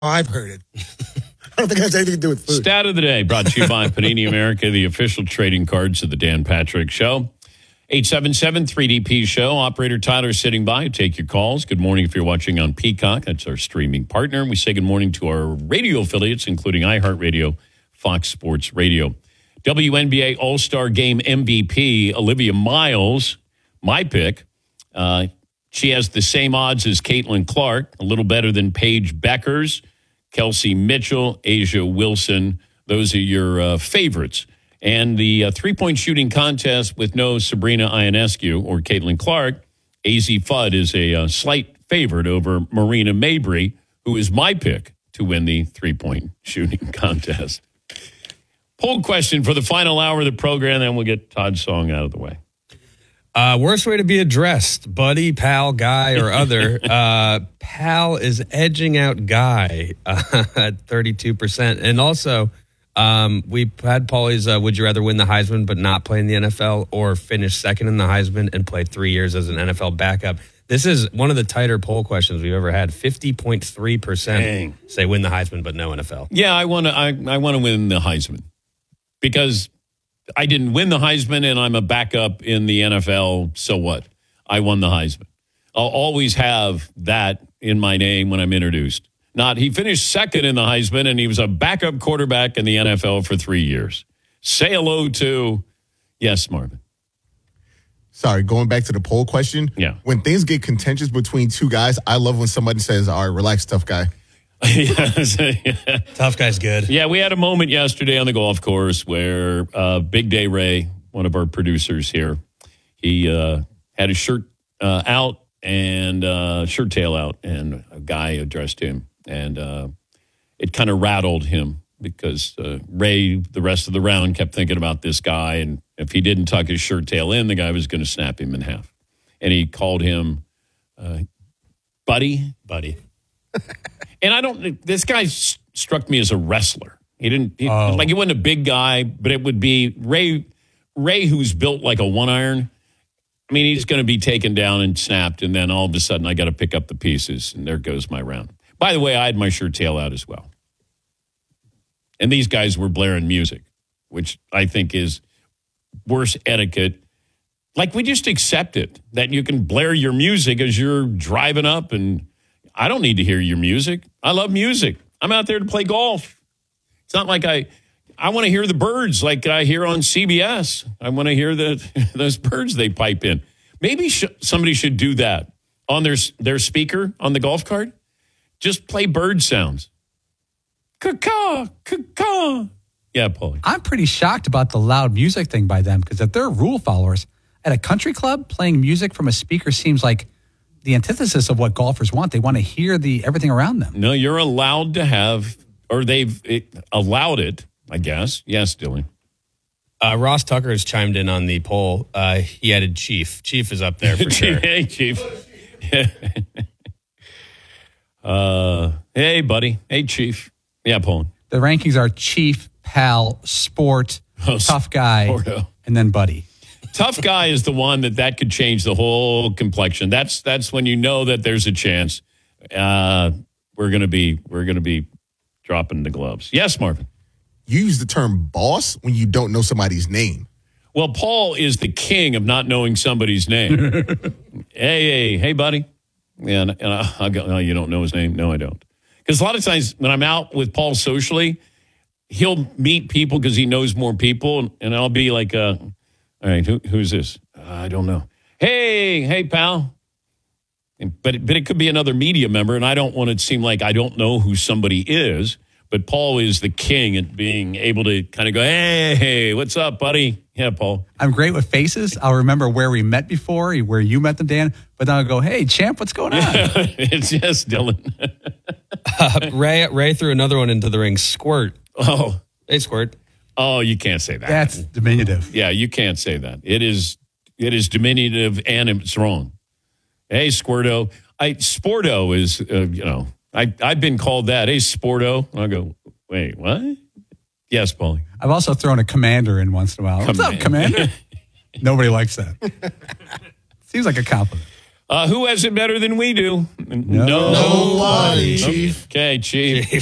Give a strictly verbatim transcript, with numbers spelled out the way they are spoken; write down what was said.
I've heard it. I don't think it has anything to do with food. Stat of the day brought to you by Panini America, the official trading cards of the Dan Patrick Show. eight seven seven three D P Show. Operator Tyler sitting by. Take your calls. Good morning if you're watching on Peacock. That's our streaming partner. We say good morning to our radio affiliates, including iHeartRadio, Fox Sports Radio. W N B A All-Star Game M V P, Olivia Miles, my pick. Uh, she has the same odds as Caitlin Clark, a little better than Paige Beckers, Kelsey Mitchell, Asia Wilson. Those are your uh, favorites. And the uh, three-point shooting contest with no Sabrina Ionescu or Caitlin Clark, A Z Fudd is a uh, slight favorite over Marina Mabry, who is my pick to win the three-point shooting contest. Poll question for the final hour of the program, then we'll get Todd's song out of the way. Uh, worst way to be addressed, buddy, pal, guy, or other. uh, pal is edging out guy uh, at thirty-two percent. And also, um, we had Paulie's uh, would you rather win the Heisman but not play in the N F L or finish second in the Heisman and play three years as an N F L backup? This is one of the tighter poll questions we've ever had. fifty point three percent say win the Heisman but no N F L. Yeah, I want to I, I want to win the Heisman because I didn't win the Heisman and I'm a backup in the N F L. So what? I won the Heisman. I'll always have that in my name when I'm introduced. Not he finished second in the Heisman and he was a backup quarterback in the N F L for three years. Say hello to, yes, Marvin. Sorry, going back to the poll question. Yeah. When things get contentious between two guys, I love when somebody says, all right, relax, tough guy. yeah. Tough guy's good. Yeah, we had a moment yesterday on the golf course where uh, Big Day Ray, one of our producers here, he uh, had his shirt uh, out and uh, shirt tail out, and a guy addressed him, and uh, it kind of rattled him because uh, Ray, the rest of the round, kept thinking about this guy, and if he didn't tuck his shirt tail in, the guy was going to snap him in half. And he called him uh, Buddy. Buddy. And I don't, this guy s- struck me as a wrestler. He didn't, he, Oh. like he wasn't a big guy, but it would be Ray, Ray, who's built like a one iron. I mean, he's going to be taken down and snapped. And then all of a sudden I got to pick up the pieces and there goes my round. By the way, I had my shirt tail out as well. And these guys were blaring music, which I think is worse etiquette. Like we just accept it that you can blare your music as you're driving up, and I don't need to hear your music. I love music. I'm out there to play golf. It's not like I I want to hear the birds like I hear on C B S. I want to hear the those birds they pipe in. Maybe sh- somebody should do that on their their speaker on the golf cart. Just play bird sounds. Caw-caw, caw-caw. Yeah, Paulie. I'm pretty shocked about the loud music thing by them because if they're rule followers at a country club, playing music from a speaker seems like the antithesis of what golfers want. They want to hear the everything around them. No, you're allowed to have, or they've it, allowed it, I guess. Yes, Dylan. Uh, Ross Tucker has chimed in on the poll. Uh, he added Chief. Chief is up there for sure. Hey, Chief. uh, hey, buddy. Hey, Chief. Yeah, Paul. The rankings are Chief, Pal, Sport, Oh, Tough Guy, Sporto. and then Buddy. Tough Guy is the one that that could change the whole complexion. That's that's when you know that there's a chance. Uh, we're gonna be we're gonna be dropping the gloves. Yes, Marvin. You use the term boss when you don't know somebody's name. Well, Paul is the king of not knowing somebody's name. hey, hey, hey, buddy. Yeah, and, and I, I'll go, oh, you don't know his name? No, I don't. Because a lot of times when I'm out with Paul socially, he'll meet people because he knows more people, and I'll be like, uh, all right, who, who's this? Uh, I don't know. Hey, hey, pal. And, but, but it could be another media member, and I don't want it to seem like I don't know who somebody is. But Paul is the king at being able to kind of go, hey, hey, what's up, buddy? Yeah, Paul. I'm great with faces. I'll remember where we met before, where you met them, Dan. But then I'll go, hey, champ, what's going on? It's yes, Dylan. uh, Ray Ray threw another one into the ring. Squirt. Oh. Hey, Squirt. Oh, you can't say that. That's diminutive. Yeah, you can't say that. It is it is diminutive and it's wrong. Hey, Squirto. I Sporto is, uh, you know, I, I've been called that. Hey, Sporto. I go, wait, what? Yes, Paulie. I've also thrown a commander in once in a while. What's up, commander? Nobody likes that. Seems like a compliment. Uh, who has it better than we do? No. Nobody, Chief. Okay, Chief.